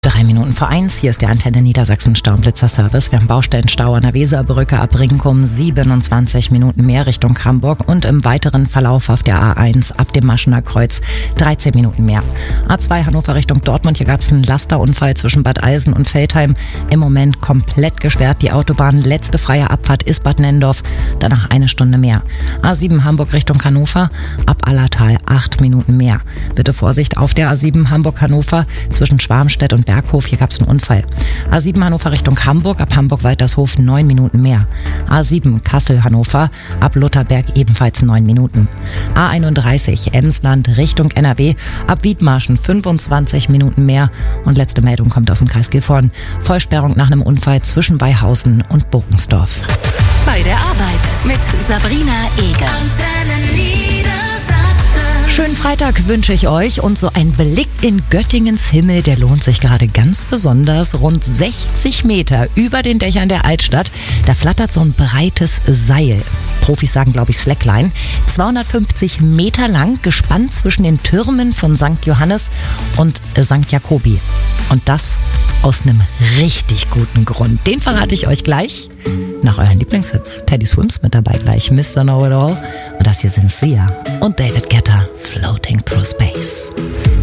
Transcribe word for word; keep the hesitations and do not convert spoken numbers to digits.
Drei Minuten vor eins, hier ist der Antenne Niedersachsen Staublitzer-Service. Wir haben Baustellenstau an der Weserbrücke ab Brinkum, siebenundzwanzig Minuten mehr Richtung Hamburg und im weiteren Verlauf auf der A eins ab dem Maschener Kreuz dreizehn Minuten mehr. A zwei Hannover Richtung Dortmund, hier gab es einen Lasterunfall zwischen Bad Eilsen und Veltheim. Im Moment komplett gesperrt die Autobahn, letzte freie Abfahrt ist Bad Nennendorf, danach eine Stunde mehr. A sieben Hamburg Richtung Hannover, ab Allertal acht Minuten mehr. Bitte Vorsicht auf der A sieben Hamburg-Hannover zwischen Schwarmstedt und Berghof, hier gab es einen Unfall. A sieben Hannover Richtung Hamburg, ab Hamburg-Waltershof neun Minuten mehr. A sieben Kassel-Hannover, ab Lutherberg ebenfalls neun Minuten. A einunddreißig Emsland Richtung N R W, ab Wiedmarschen fünfundzwanzig Minuten mehr. Und letzte Meldung kommt aus dem Kreis Gifhorn. Vollsperrung nach einem Unfall zwischen Beihausen und Burgensdorf. Bei der Arbeit mit Sabrina Eger. Schönen Freitag wünsche ich euch und so ein Blick in Göttingens Himmel, der lohnt sich gerade ganz besonders. Rund sechzig Meter über den Dächern der Altstadt, da flattert so ein breites Seil. Profis sagen, glaube ich, Slackline. zweihundertfünfzig Meter lang, gespannt zwischen den Türmen von Sankt Johannes und Sankt Jakobi. Und das aus einem richtig guten Grund. Den verrate ich euch gleich nach euren Lieblingshits. Teddy Swims mit dabei gleich, Mister Know-It-All. Und das hier sind Sia und David Guetta, Floating Through Space.